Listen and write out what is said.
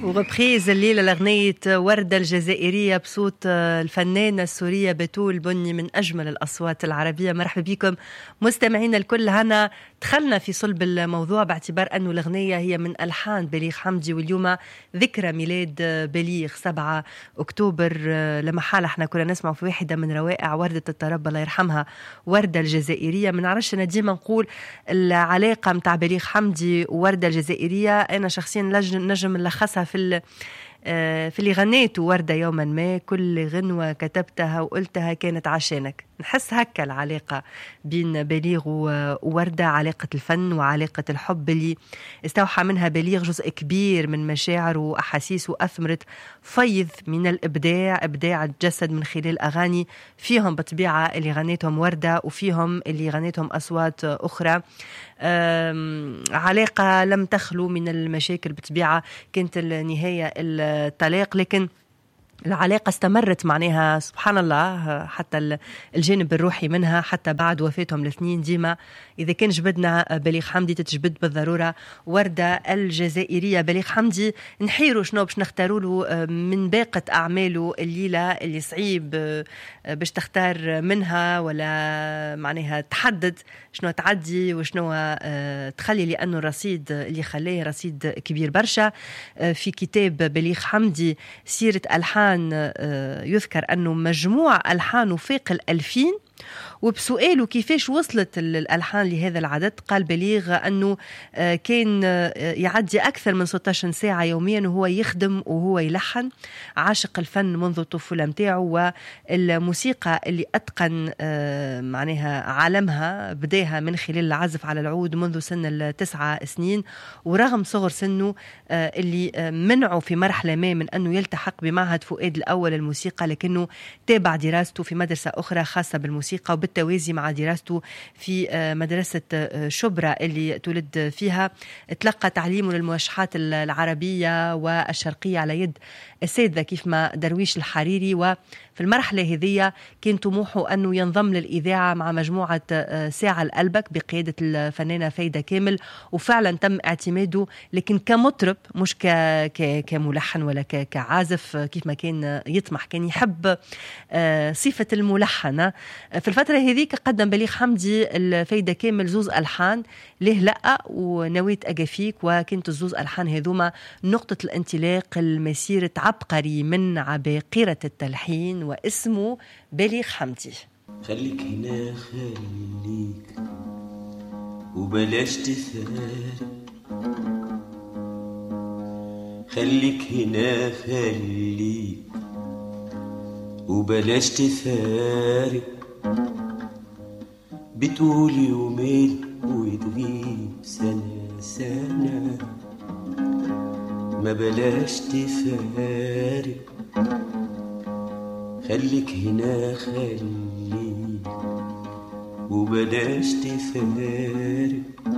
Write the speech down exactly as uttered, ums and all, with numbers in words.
وغبخيز الليلة لأغنية وردة الجزائرية بصوت الفنانة السورية بتول بني من أجمل الأصوات العربية. مرحبا بكم مستمعينا الكل. هنا دخلنا في صلب الموضوع باعتبار أنه الأغنية هي من ألحان بليغ حمدي، واليوم ذكرى ميلاد بليغ سبعة أكتوبر. لما حال احنا كنا نسمع في واحدة من روائع وردة الطرب الله يرحمها وردة الجزائرية. من عرش أنا ديما نقول العلاقة متاع بليغ حمدي ووردة الجزائرية أنا شخصيا نجم نلخصها في في اللي غنيته وردة يوما ما، كل غنوة كتبتها وقلتها كانت عشانك. نحس هكا العلاقة بين بليغ ووردة، علاقة الفن وعلاقة الحب اللي استوحى منها بليغ جزء كبير من مشاعره وأحاسيسه، وأثمرت فيض من الإبداع، إبداع الجسد من خلال أغاني فيهم بطبيعة اللي غنيتهم وردة وفيهم اللي غنيتهم أصوات أخرى. علاقة لم تخلو من المشاكل بطبيعة، كانت النهاية الطلاق، لكن العلاقة استمرت معناها سبحان الله حتى الجانب الروحي منها حتى بعد وفاتهم الاثنين. ديما إذا كان جبدنا بليغ حمدي تتجبد بالضرورة وردة الجزائرية. بليغ حمدي نحيروا شنو باش نختاروا له من باقة أعماله الليلة اللي صعيب باش تختار منها ولا معناها تحدد شنو تعدي وشنو تخلي، لأنه الرصيد اللي خلاه رصيد كبير برشا. في كتاب بليغ حمدي سيرة ألحان يذكر أنه مجموع ألحانه فاق الألفين، وبسؤاله كيفاش وصلت الألحان لهذا العدد قال بليغ أنه كان يعدي أكثر من ستة عشر ساعة يوميا وهو يخدم وهو يلحن. عاشق الفن منذ الطفولة متاعه، والموسيقى اللي أتقن معناها عالمها بداها من خلال العزف على العود منذ سن التسعة سنين، ورغم صغر سنه اللي منعه في مرحلة ما من أنه يلتحق بمعهد فؤاد الأول الموسيقى، لكنه تابع دراسته في مدرسة أخرى خاصة بالموسيقى، وبالتوازي مع دراسته في مدرسة شبرا اللي تولد فيها تلقى تعليمه للموشحات العربية والشرقية على يد السيدة كيف ما درويش الحريري. وفي المرحلة هذه كان طموحه أنه ينضم للإذاعة مع مجموعة ساعة لقلبك بقيادة الفنانة فايدة كامل، وفعلا تم اعتماده لكن كمطرب مش ك... ك... كملحن ولا ك... كعازف كيف ما كان يطمح. كان يحب صفة الملحن. في الفترة هذيك قدم بليغ حمدي الفايدة كامل زوز ألحان ليه لأ ونويت أجافيك، وكنت الزوز ألحان هذوما نقطة الانطلاق المسيرة عبقري من عباقرة التلحين واسمه بليغ حمدي. خليك هنا خليك وبلاش تثار، خليك هنا خليك وبلاش تثار، بتقول يومين وتغيب سنة سنة، ما بلاش تفارق. خليك هنا خليك وبلاش تفارق،